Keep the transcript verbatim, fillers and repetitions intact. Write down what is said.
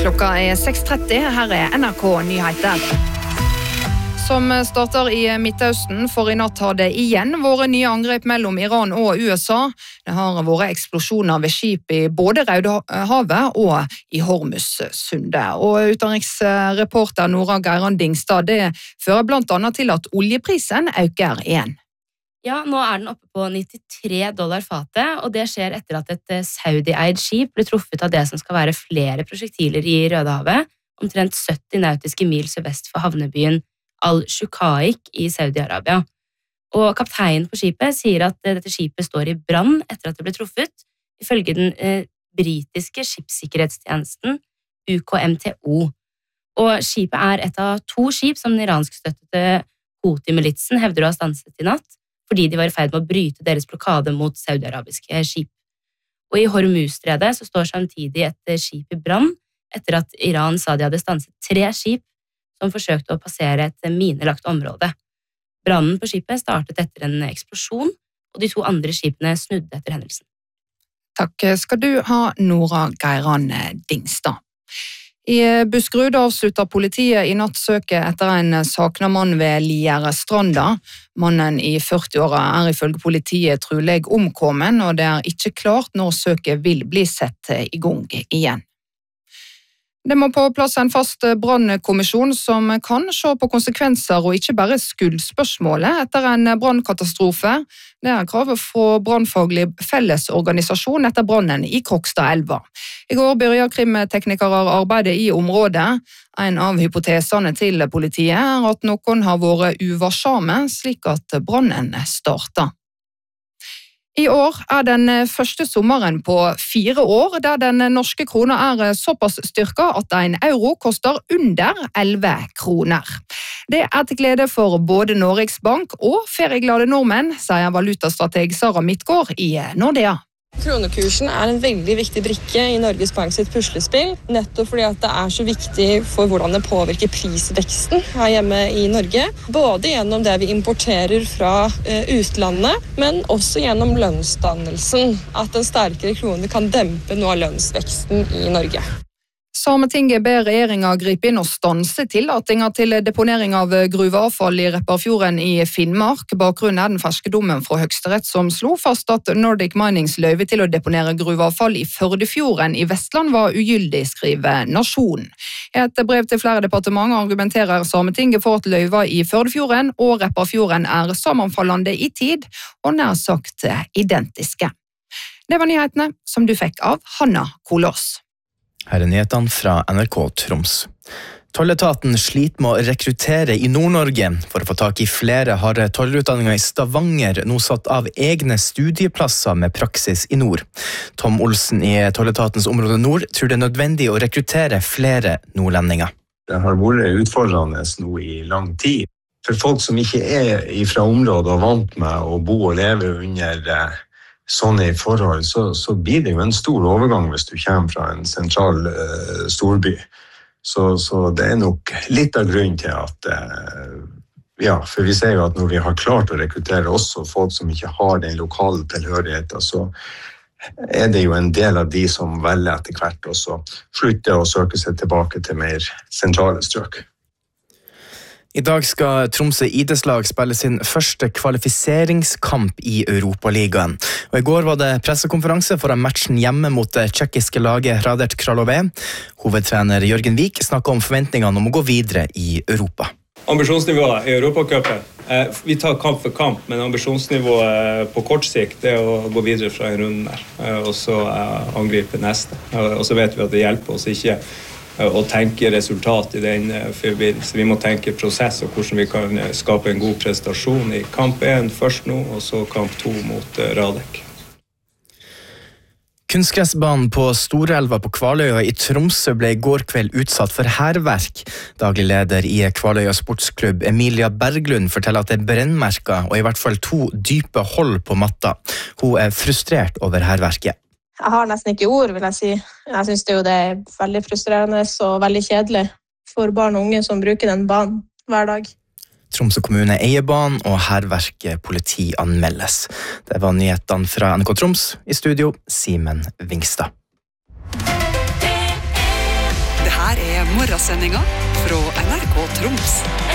Klokka er seks tretti, her er N R K Nyheter. Som starter i Midtøsten, for i natt har det igjen vært nye angrep mellom Iran og U S A. Det har vært eksplosjoner ved skip i både Rødehavet og i Hormuzsundet. Og utenriksreporter Nora Geiran Dingstad, det fører blant annet til at oljeprisen øker igjen. Ja, nå er den oppe på nittitre dollar fatet, og det skjer etter at et Saudi-eid skip ble truffet av det som skal være flere prosjektiler i Rødehavet, omtrent sytti nautiske mil sørvest for havnebyen Al-Shuqaiq i Saudi-Arabia. Og kapteinen på skipet sier at dette skipet står i brann etter at det ble truffet, ifølge den eh, britiske skipssikkerhetstjenesten U K M T O. Og skipet er et av to skip som den iranskstøttede Houthi-militsen hevder å ha stanset i natt, fordi de var i ferd med å bryte deres blokade mot saudi-arabiske skip. Og i Hormuzstredet så står samtidig et skip i brann, etter at Iran sa de hadde stanset tre skip som forsøkte å passere et minelagt område. Brannen på skipet startet etter en eksplosjon, og de to andre skipene snudde etter hendelsen. Takk skal du ha, Nora Geiran Dingstad. I Buskerud avslutter politiet i natt søket etter en saknet mann ved Lierstranda. Mannen i førti-åra er ifølge politiet trolig omkommen, og det er ikke klart når søket vil bli sett i gang igjen. Det må på plass en fast brannkommisjon som kan se på konsekvenser og ikke bare skyldspørsmålet etter en brannkatastrofe. Det er kravet fra Brannfaglig Fellesorganisasjon etter brannen i Krokstadelva. I går begynte krimteknikere arbeidet i området. En av hypotesene til politiet er at noen har vært uvarsomme slik at brannen startet. I år er den første sommeren på fire år der den norske krona er såpass styrket at en euro koster under elleve kroner. Det er til glede for både Norges Bank og ferieglade nordmenn, sier valutastrateg Sara Midtgaard i Nordea. Kronekursen er en veldig viktig brikke i Norges Bank sitt puslespill, nettopp fordi at det er så viktig for hvordan det påvirker prisveksten her hjemme i Norge. Både gjennom det vi importerer fra utlandet, men også gjennom lønnsdannelsen. At en sterkere krone kan dempe noe av lønnsveksten i Norge. Sametinget ber regjeringa gripe inn og stanse tillatelser til deponering av gruveavfall i Repparfjorden i Finnmark. Bakgrunnen er den ferske dommen fra Høyesterett som slo fast at Nordic Minings løyve til å deponere gruveavfall i Førdefjorden i Vestland var ugyldig, skriver Nasjonen. I et brev til flere departementer argumenterer Sametinget for at løyva i Førdefjorden og Repparfjorden er sammenfallende i tid og nær sagt identiske. Det var nyhetene som du fikk av Hanna Kolås. Her er nyhetene fra N R K Troms. Tolletaten sliter med å rekruttere i Nord-Norge. For å få tak i flere har tollutdanningen i Stavanger nå satt av egne studieplasser med praksis i nord. Tom Olsen i Tolletatens område nord tror det er nødvendig å rekruttere flere nordlendinger. Det har vært utfordrende nå i lang tid. For folk som ikke er fra området og vant med å bo og leve under sånne forhold, så, så blir det jo en stor overgang hvis du kommer fra en sentral uh, storby. Så, så det er nok litt av grunnen til at, uh, ja, for vi ser jo at når vi har klart å rekruttere også folk som ikke har den lokale tilhørigheten, så er det jo en del av de som velger etter hvert også flytte og søke seg tilbake til mer sentrale strøk. I dag skal Tromsø idrettslag spille sin første kvalifiseringskamp i Europaligaen. Og I går var det pressekonferanse foran matchen hjemme mot det tsjekkiske laget Hradec Králové. Hovedtrener Jørgen Vik snakket om forventningene om å gå videre i Europa. Ambisjonsnivået i Europacupen. Vi tar kamp for kamp, men ambisjonsnivået på kort sikt er å gå videre fra en runde der, og så angripe neste. Og så vet vi at det hjelper oss ikke å tenke resultat i den forbindelse. Vi må tenke prosess og hvordan vi kan skape en god prestasjon i kamp én først nå, og så kamp to mot Hradec. Kunstgressbanen på Storelva på Kvaløya i Tromsø ble i går kveld utsatt for hærverk. Daglig leder i Kvaløya sportsklubb Emilia Berglund forteller at det er brennmerker og i hvert fall to dype hold på matta. Hun er frustrert over hærverket. Jeg har nesten ikke ord, vil jeg si. Jeg synes det, jo det er veldig frustrerende og veldig kjedelig for barn og unge som bruker den banen hver dag. Tromsø kommune eier banen, og hærverket politi anmeldes. Det var nyhetene fra N K Troms. I studio, Simen Vingstad. Det her Her er morgensendinga fra N R K Troms.